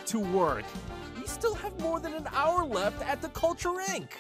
to work. We still have more than an hour left at the Culture Inc.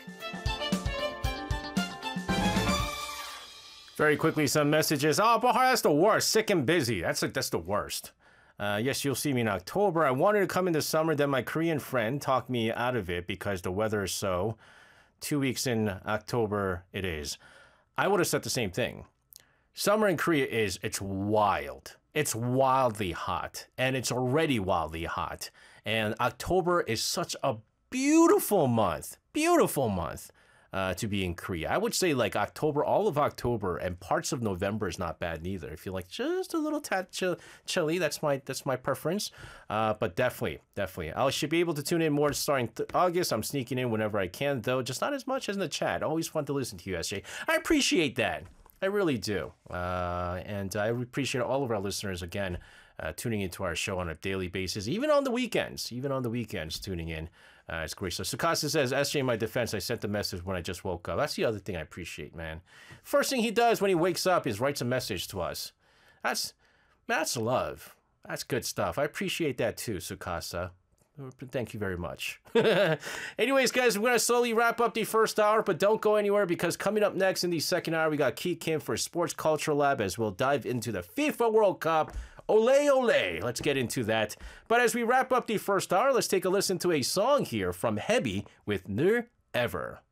Very quickly, some messages. Oh, Bahar, that's the worst. Sick and busy. That's the worst. Yes, you'll see me in October. I wanted to come in the summer, then my Korean friend talked me out of it because the weather is so. 2 weeks in October, it is. I would have said the same thing. Summer in Korea it's wild. It's wildly hot, and it's already wildly hot. And October is such a beautiful month to be in Korea. I would say like October, all of October, and parts of November is not bad neither. I feel like just a little tad chilly. That's my preference. But definitely, I should be able to tune in more starting August. I'm sneaking in whenever I can, though, just not as much as in the chat. Always fun to listen to you, SJ. I appreciate that. I really do. And I appreciate all of our listeners, again, tuning into our show on a daily basis, even on the weekends, tuning in. It's great. So Sukasa says, SJ, in my defense, I sent the message when I just woke up. That's the other thing I appreciate, man. First thing he does when he wakes up is writes a message to us. That's love. That's good stuff. I appreciate that too, Sukasa. Thank you very much. Anyways, guys, we're going to slowly wrap up the first hour, but don't go anywhere because coming up next in the second hour, we got Ki Kim for Sports Culture Lab as we'll dive into the FIFA World Cup. Ole, ole. Let's get into that. But as we wrap up the first hour, let's take a listen to a song here from Hebi with Nur Ever.